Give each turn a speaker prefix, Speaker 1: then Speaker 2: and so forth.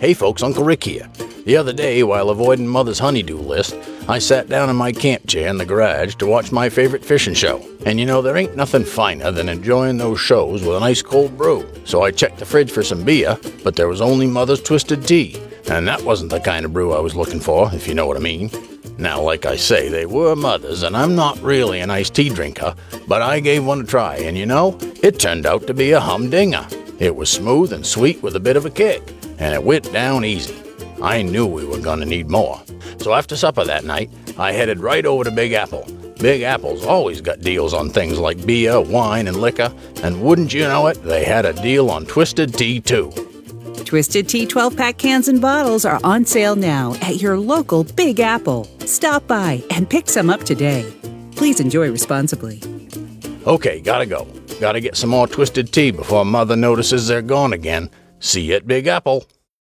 Speaker 1: Hey folks, Uncle Rick here. The other day, while avoiding Mother's honeydew list, I sat down in my camp chair in the garage to watch my favorite fishing show. And you know, there ain't nothing finer than enjoying those shows with a nice cold brew. So I checked the fridge for some beer, but there was only Mother's Twisted Tea. And that wasn't the kind of brew I was looking for, if you know what I mean. Now, like I say, they were Mother's, and I'm not really an iced tea drinker, but I gave one a try, and you know, it turned out to be a humdinger. It was smooth and sweet with a bit of a kick, and it went down easy. I knew we were gonna need more. So after supper that night, I headed right over to Big Apple. Big Apple's always got deals on things like beer, wine, and liquor, and wouldn't you know it, they had a deal on Twisted Tea too.
Speaker 2: Twisted Tea 12-pack cans and bottles are on sale now at your local Big Apple. Stop by and pick some up today. Please enjoy responsibly.
Speaker 1: Okay, gotta go. Gotta get some more Twisted Tea before Mother notices they're gone again. See you at Big Apple.